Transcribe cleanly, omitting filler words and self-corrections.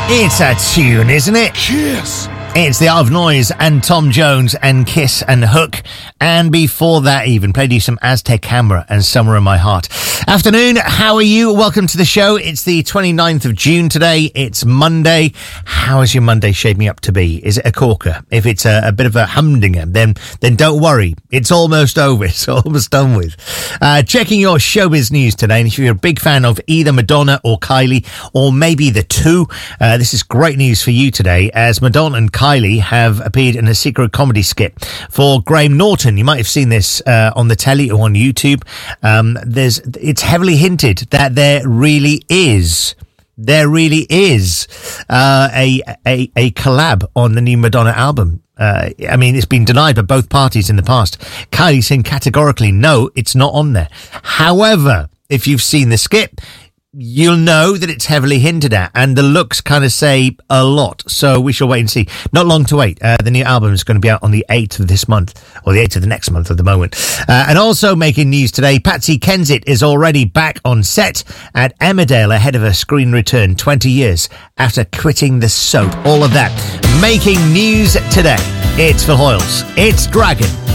It's a tune, isn't it? Kiss. It's The Art of Noise and Tom Jones and Kiss and Hook. And before that even, played you some Aztec Camera and Summer in My Heart. Afternoon, how are you? Welcome to the show. It's the 29th of June today. It's Monday. How is your Monday shaping up to be? Is it a corker? If it's a bit of a humdinger, then don't worry. It's almost over. It's almost done with. Checking your showbiz news today. And if you're a big fan of either Madonna or Kylie, or maybe the two, this is great news for you today, as Madonna and Kylie have appeared in a secret comedy skit for Graham Norton. You might have seen this on the telly or on YouTube. It's heavily hinted that there really is a collab on the new Madonna album. I mean, it's been denied by both parties in the past. Kylie saying categorically, no, it's not on there. However, if you've seen the skit, you'll know that it's heavily hinted at, and the looks kind of say a lot. So we shall wait and see. Not long to wait. The new album is going to be out on the 8th of this month, or the 8th of the next month at the moment. And also making news today, Patsy Kensit is already back on set at Emmerdale ahead of her screen return 20 years after quitting the soap. All of that making news today. It's Phil Hoyles. It's Dragon